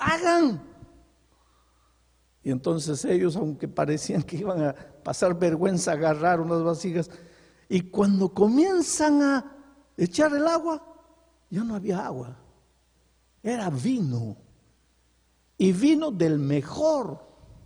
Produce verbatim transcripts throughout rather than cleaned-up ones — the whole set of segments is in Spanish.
tragan. Y entonces ellos, aunque parecían que iban a pasar vergüenza, agarraron las vasijas. Y cuando comienzan a echar el agua, ya no había agua. Era vino. Y vino del mejor.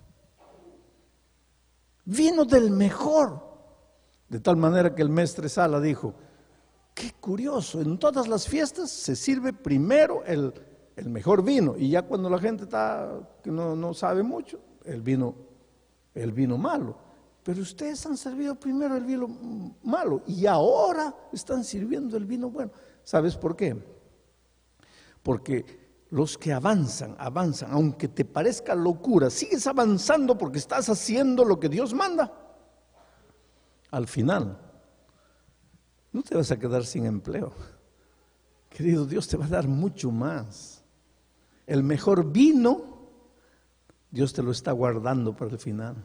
Vino del mejor. De tal manera que el mestre Sala dijo, qué curioso, en todas las fiestas se sirve primero el, el mejor vino. Y ya cuando la gente está, que no, no sabe mucho, el vino, el vino malo. Pero ustedes han servido primero el vino malo y ahora están sirviendo el vino bueno. ¿Sabes por qué? Porque los que avanzan, avanzan, aunque te parezca locura, sigues avanzando porque estás haciendo lo que Dios manda. Al final, no te vas a quedar sin empleo. Querido, Dios te va a dar mucho más. El mejor vino, Dios te lo está guardando para el final.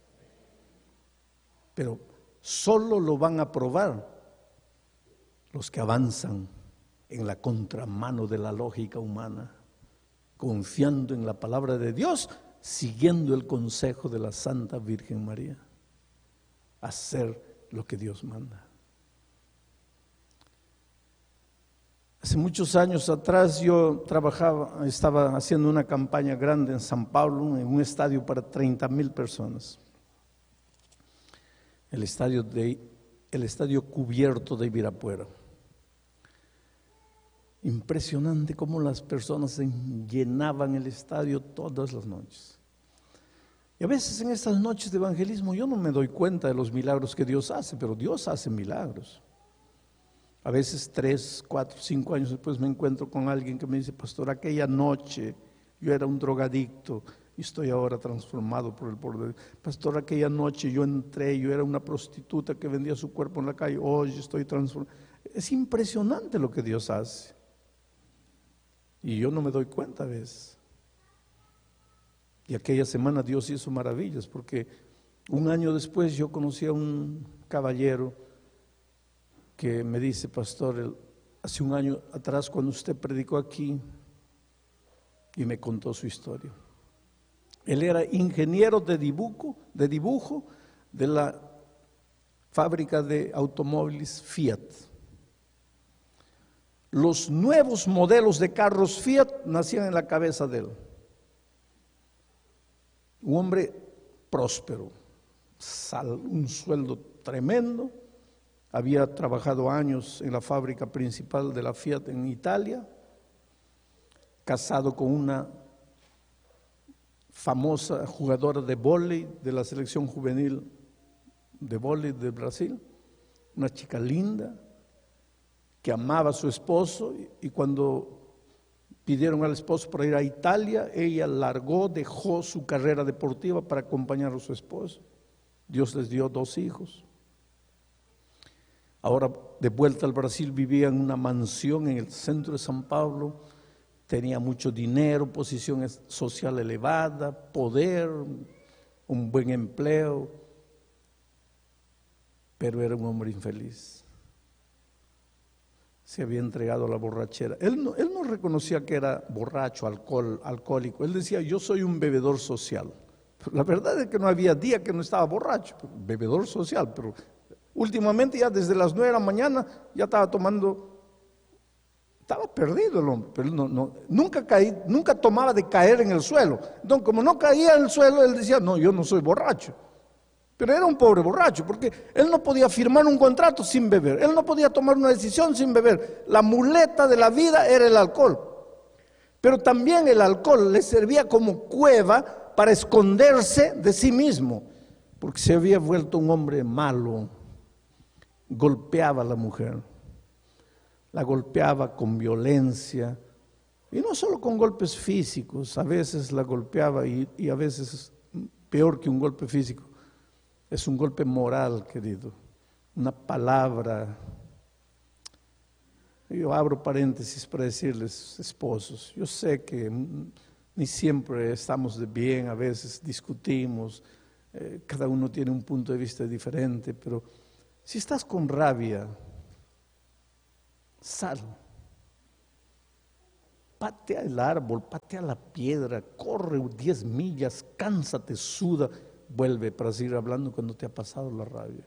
Pero solo lo van a probar los que avanzan en la contramano de la lógica humana, confiando en la palabra de Dios, siguiendo el consejo de la Santa Virgen María. Hacer lo que Dios manda. Hace muchos años atrás yo trabajaba, estaba haciendo una campaña grande en San Pablo, en un estadio para treinta mil personas. El estadio, de, el estadio cubierto de Ibirapuera. Impresionante cómo las personas llenaban el estadio todas las noches. Y a veces en estas noches de evangelismo yo no me doy cuenta de los milagros que Dios hace, pero Dios hace milagros. A veces tres, cuatro, cinco años después me encuentro con alguien que me dice, pastor, aquella noche yo era un drogadicto y estoy ahora transformado por el poder de Dios. Pastor, aquella noche yo entré, yo era una prostituta que vendía su cuerpo en la calle, hoy estoy transformado. Es impresionante lo que Dios hace. Y yo no me doy cuenta a veces. Y aquella semana Dios hizo maravillas, porque un año después yo conocí a un caballero que me dice, pastor, hace un año atrás cuando usted predicó aquí, y me contó su historia. Él era ingeniero de dibujo, de dibujo de la fábrica de automóviles Fiat. Los nuevos modelos de carros Fiat nacían en la cabeza de él. Un hombre próspero, un sueldo tremendo, había trabajado años en la fábrica principal de la Fiat en Italia, casado con una famosa jugadora de vóley de la selección juvenil de vóley de Brasil, una chica linda que amaba a su esposo, y cuando pidieron al esposo para ir a Italia, ella largó, dejó su carrera deportiva para acompañar a su esposo. Dios les dio dos hijos. Ahora, de vuelta al Brasil, vivía en una mansión en el centro de San Pablo, tenía mucho dinero, posición social elevada, poder, un buen empleo, pero era un hombre infeliz. Se había entregado a la borrachera. Él no, él no reconocía que era borracho, alcohol, alcohólico. Él decía, yo soy un bebedor social. Pero la verdad es que no había día que no estaba borracho, bebedor social. Pero últimamente ya desde las nueve de la mañana ya estaba tomando, estaba perdido el hombre. Pero no, no, nunca, caí, nunca tomaba de caer en el suelo. Entonces, como no caía en el suelo, él decía, no, yo no soy borracho. Pero era un pobre borracho, porque él no podía firmar un contrato sin beber, él no podía tomar una decisión sin beber. La muleta de la vida era el alcohol. Pero también el alcohol le servía como cueva para esconderse de sí mismo, porque se había vuelto un hombre malo. Golpeaba a la mujer, la golpeaba con violencia, y no solo con golpes físicos, a veces la golpeaba y, y a veces peor que un golpe físico. Es un golpe moral, querido, una palabra. Yo abro paréntesis para decirles, esposos, yo sé que ni siempre estamos de bien, a veces discutimos, eh, cada uno tiene un punto de vista diferente, pero si estás con rabia, sal. patea el árbol, patea la piedra, corre diez millas, cánsate, suda, vuelve para seguir hablando cuando te ha pasado la rabia.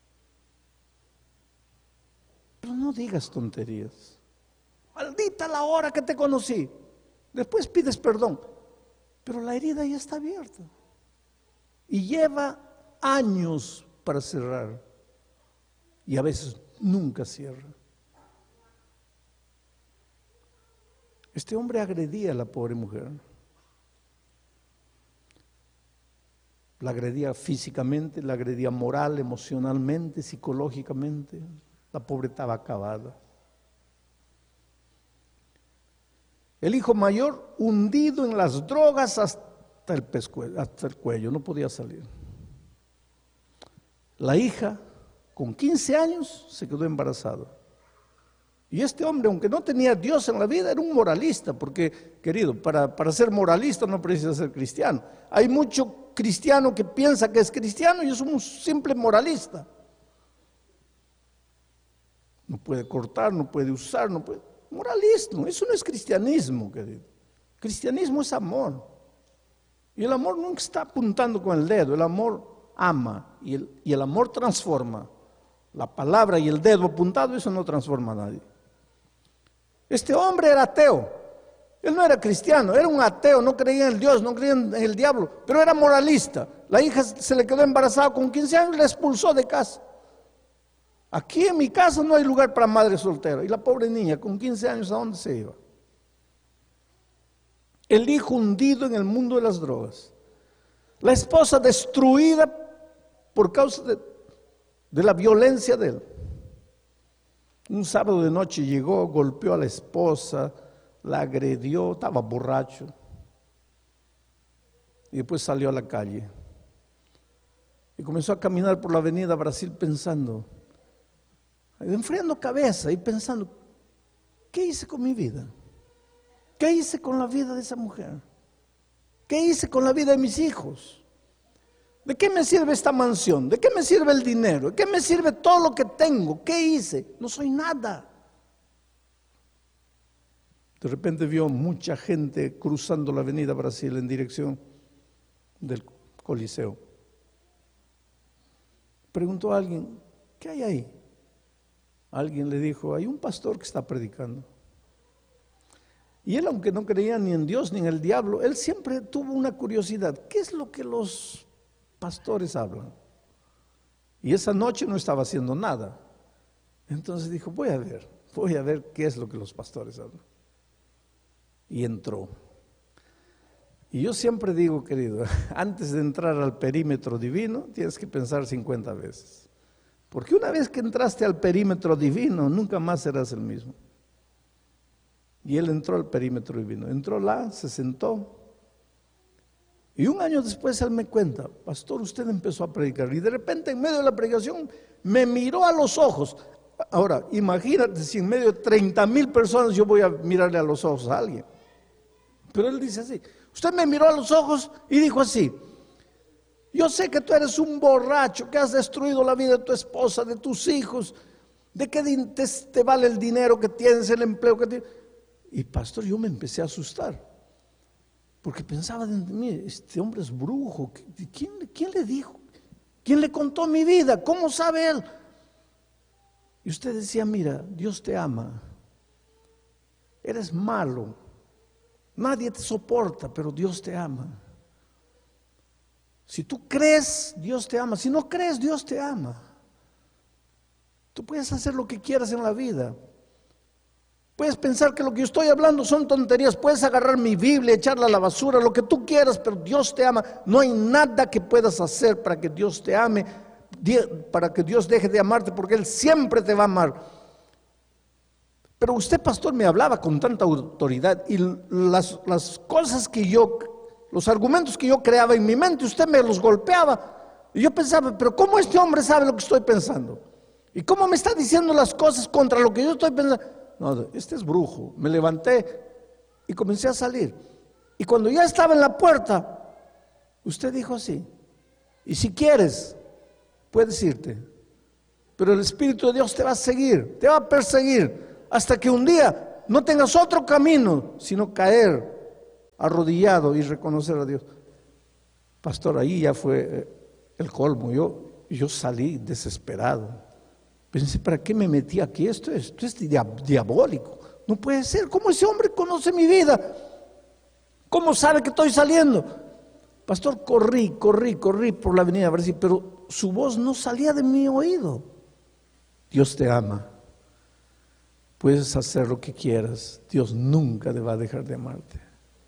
Pero no digas tonterías. Maldita la hora que te conocí. Después pides perdón, pero la herida ya está abierta y lleva años para cerrar y a veces nunca cierra. Este hombre agredía a la pobre mujer. La agredía físicamente, la agredía moral, emocionalmente, psicológicamente. La pobre estaba acabada. El hijo mayor hundido en las drogas hasta el pescuezo, hasta el cuello, no podía salir. La hija, con quince años, se quedó embarazada. Y este hombre, aunque no tenía a Dios en la vida, era un moralista, porque, querido, para, para ser moralista no precisa ser cristiano. Hay mucho cristiano que piensa que es cristiano y es un simple moralista. No puede cortar, no puede usar, no puede... Moralismo, eso no es cristianismo, querido. Cristianismo es amor. Y el amor nunca está apuntando con el dedo, el amor ama y el, y el amor transforma. La palabra y el dedo apuntado, eso no transforma a nadie. Este hombre era ateo, él no era cristiano, era un ateo, no creía en el Dios, no creía en el diablo, pero era moralista. La hija se le quedó embarazada con quince años y la expulsó de casa. Aquí en mi casa no hay lugar para madre soltera. Y la pobre niña con quince años, ¿a dónde se iba? El hijo hundido en el mundo de las drogas. La esposa destruida por causa de, de la violencia de él. Un sábado de noche llegó, golpeó a la esposa, la agredió, estaba borracho. Y después salió a la calle. Y comenzó a caminar por la avenida Brasil pensando, enfriando cabeza y pensando, ¿qué hice con mi vida? ¿Qué hice con la vida de esa mujer? ¿Qué hice con la vida de mis hijos? ¿De qué me sirve esta mansión? ¿De qué me sirve el dinero? ¿De qué me sirve todo lo que tengo? ¿Qué hice? No soy nada. De repente vio mucha gente cruzando la avenida Brasil en dirección del Coliseo. Preguntó a alguien, ¿qué hay ahí? Alguien le dijo, hay un pastor que está predicando. Y él, aunque no creía ni en Dios ni en el diablo, él siempre tuvo una curiosidad. ¿Qué es lo que los pastores hablan? Y esa noche no estaba haciendo nada. Entonces dijo, voy a ver, voy a ver qué es lo que los pastores hablan. Y entró. Y yo siempre digo, querido, antes de entrar al perímetro divino, tienes que pensar cincuenta veces. Porque una vez que entraste al perímetro divino, nunca más serás el mismo. Y él entró al perímetro divino. Entró lá, se sentó. Y un año después él me cuenta, pastor, usted empezó a predicar. Y de repente en medio de la predicación me miró a los ojos. Ahora, imagínate si en medio de treinta mil personas yo voy a mirarle a los ojos a alguien. Pero él dice así, usted me miró a los ojos y dijo así, yo sé que tú eres un borracho, que has destruido la vida de tu esposa, de tus hijos, de qué te, te vale el dinero que tienes, el empleo que tienes. Y pastor, yo me empecé a asustar, porque pensaba de mí, este hombre es brujo, ¿quién, quién le dijo? ¿Quién le contó mi vida? ¿Cómo sabe él? Y usted decía, mira, Dios te ama, eres malo, nadie te soporta, pero Dios te ama. Si tú crees, Dios te ama. Si no crees, Dios te ama. Tú puedes hacer lo que quieras en la vida. Puedes pensar que lo que yo estoy hablando son tonterías. Puedes agarrar mi Biblia, echarla a la basura, lo que tú quieras, pero Dios te ama. No hay nada que puedas hacer para que Dios te ame, para que Dios deje de amarte, porque Él siempre te va a amar. Pero usted, pastor, me hablaba con tanta autoridad y las, las cosas que yo... Los argumentos que yo creaba en mi mente, usted me los golpeaba. Y yo pensaba, pero ¿cómo este hombre sabe lo que estoy pensando? ¿Y cómo me está diciendo las cosas contra lo que yo estoy pensando? No, este es brujo. Me levanté y comencé a salir. Y cuando ya estaba en la puerta, usted dijo así, y si quieres, puedes irte. Pero el Espíritu de Dios te va a seguir, te va a perseguir, hasta que un día no tengas otro camino, sino caer arrodillado y reconocer a Dios. Pastor, ahí ya fue el colmo. Yo, yo salí desesperado. Pensé, ¿para qué me metí aquí? Esto es, esto es diabólico. No puede ser. ¿Cómo ese hombre conoce mi vida? ¿Cómo sabe que estoy saliendo? Pastor, corrí, corrí, corrí por la avenida Brasil, pero su voz no salía de mi oído. Dios te ama. Puedes hacer lo que quieras. Dios nunca te va a dejar de amarte.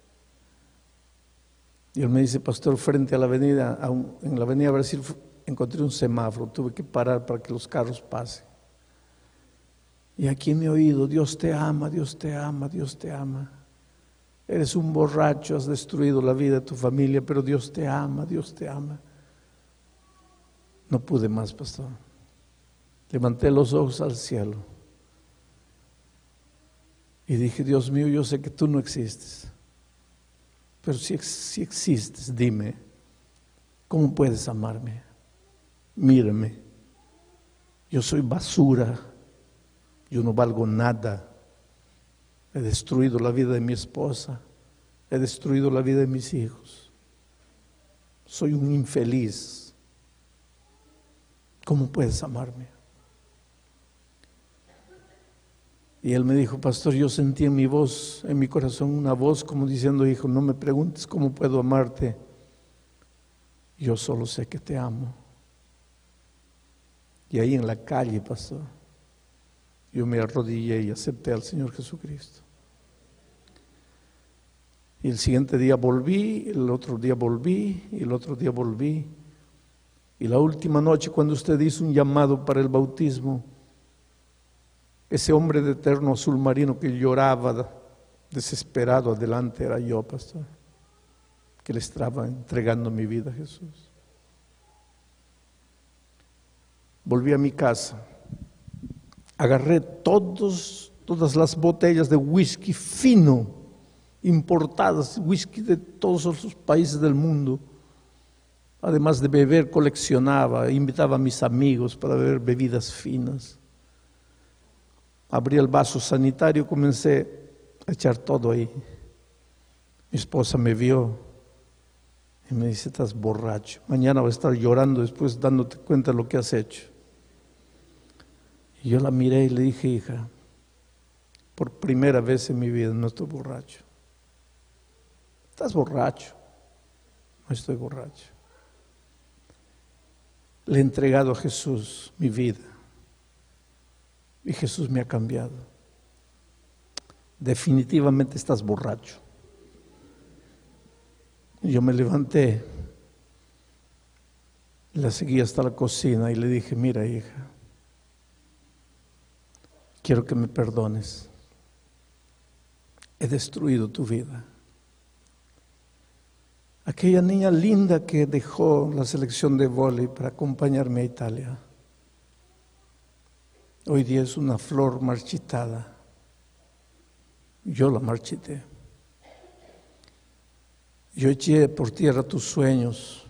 Y él me dice, pastor, frente a la avenida, a un, en la avenida Brasil encontré un semáforo, tuve que parar para que los carros pasen. Y aquí en mi oído, Dios te ama, Dios te ama, Dios te ama. Eres un borracho, has destruido la vida de tu familia, pero Dios te ama, Dios te ama. No pude más, pastor. Levanté los ojos al cielo y dije, Dios mío, yo sé que tú no existes, pero si, si existes, dime, ¿cómo puedes amarme? Mírame, yo soy basura, yo no valgo nada. He destruido la vida de mi esposa, he destruido la vida de mis hijos. Soy un infeliz. ¿Cómo puedes amarme? Y él me dijo, pastor, yo sentí en mi voz, en mi corazón, una voz como diciendo, hijo, no me preguntes cómo puedo amarte. Yo solo sé que te amo. Y ahí en la calle, pastor, yo me arrodillé y acepté al Señor Jesucristo. Y el siguiente día volví, el otro día volví, y el otro día volví. Y la última noche, cuando usted hizo un llamado para el bautismo, ese hombre de eterno azul marino que lloraba desesperado adelante era yo, pastor, que le estaba entregando mi vida a Jesús. Volví a mi casa, agarré todos, todas las botellas de whisky fino, importadas, whisky de todos los países del mundo. Además de beber, coleccionaba, invitaba a mis amigos para beber bebidas finas. Abrí el vaso sanitario, comencé a echar todo ahí. Mi esposa me vio y me dice, estás borracho. Mañana vas a estar llorando después dándote cuenta de lo que has hecho. Y yo la miré y le dije, hija, por primera vez en mi vida no estoy borracho. Estás borracho. No estoy borracho. Le he entregado a Jesús mi vida. Y Jesús me ha cambiado. Definitivamente estás borracho. Y yo me levanté, la seguí hasta la cocina y le dije, mira, hija, quiero que me perdones. He destruido tu vida. Aquella niña linda que dejó la selección de vóley para acompañarme a Italia, hoy día es una flor marchitada. Yo la marchité. Yo eché por tierra tus sueños.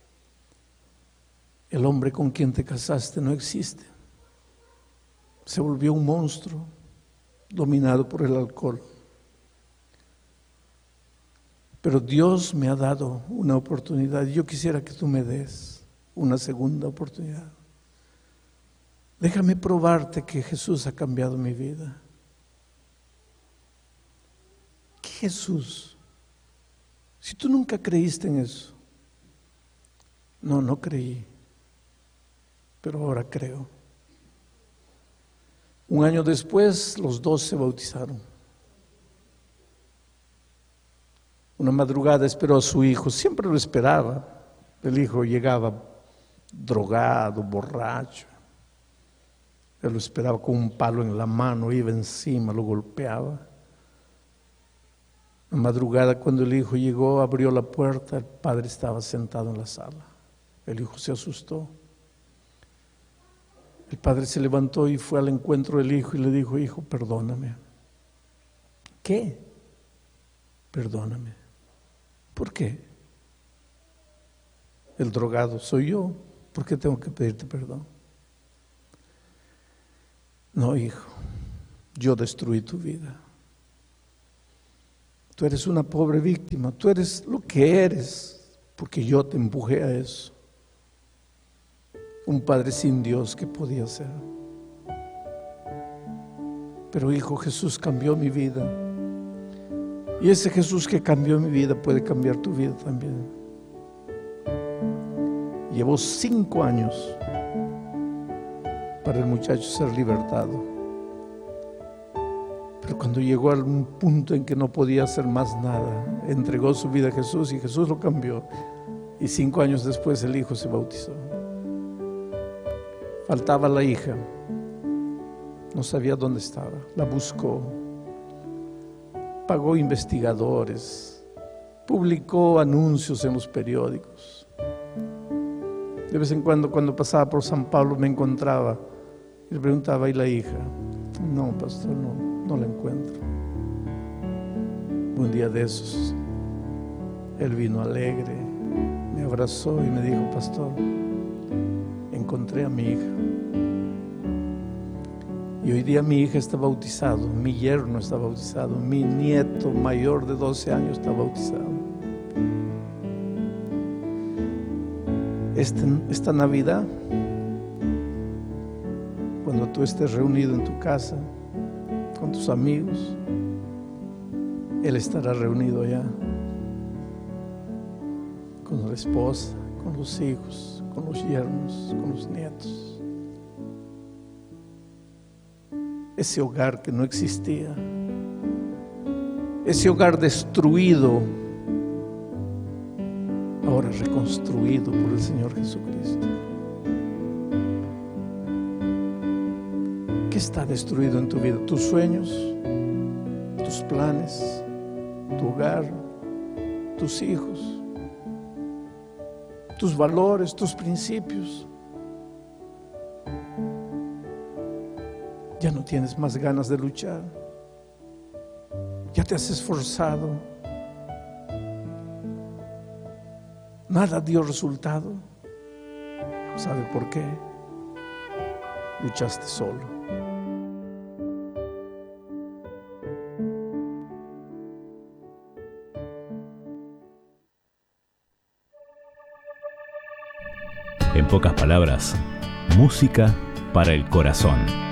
El hombre con quien te casaste no existe. Se volvió un monstruo dominado por el alcohol. Pero Dios me ha dado una oportunidad. Yo quisiera que tú me des una segunda oportunidad. Déjame probarte que Jesús ha cambiado mi vida. ¿Qué Jesús? Si tú nunca creíste en eso. No, no creí. Pero ahora creo. Un año después, los dos se bautizaron. Una madrugada esperó a su hijo, siempre lo esperaba. El hijo llegaba drogado, borracho. Él lo esperaba con un palo en la mano, iba encima, lo golpeaba. La madrugada, cuando el hijo llegó, abrió la puerta, el padre estaba sentado en la sala. El hijo se asustó. El padre se levantó y fue al encuentro del hijo y le dijo, hijo, perdóname. ¿Qué? Perdóname. ¿Por qué? El drogado soy yo. ¿Por qué tengo que pedirte perdón? No, hijo, yo destruí tu vida. Tú eres una pobre víctima, tú eres lo que eres, porque yo te empujé a eso. Un padre sin Dios, ¿qué podía ser? Pero hijo, Jesús cambió mi vida. Y ese Jesús que cambió mi vida puede cambiar tu vida también. Llevó cinco años para el muchacho ser libertado. Pero cuando llegó a un punto en que no podía hacer más nada, entregó su vida a Jesús y Jesús lo cambió. Y cinco años después el hijo se bautizó. Faltaba la hija. No sabía dónde estaba. La buscó. Pagó investigadores. Publicó anuncios en los periódicos. De vez en cuando, cuando pasaba por San Pablo, me encontraba y le preguntaba, ¿y la hija? No, pastor, no, no la encuentro. Un día de esos, él vino alegre, me abrazó y me dijo, pastor, encontré a mi hija. Y hoy día mi hija está bautizado, mi yerno está bautizado, mi nieto mayor de doce años está bautizado. Este, esta Navidad, cuando tú estés reunido en tu casa con tus amigos, él estará reunido allá con la esposa, con los hijos, con los yernos, con los nietos. Ese hogar que no existía, ese hogar destruido, ahora reconstruido por el Señor Jesucristo. ¿Qué está destruido en tu vida? Tus sueños, tus planes, tu hogar, tus hijos, tus valores, tus principios. Ya no tienes más ganas de luchar. Ya te has esforzado. Nada dio resultado. ¿Sabe por qué? Luchaste solo. En pocas palabras, música para el corazón.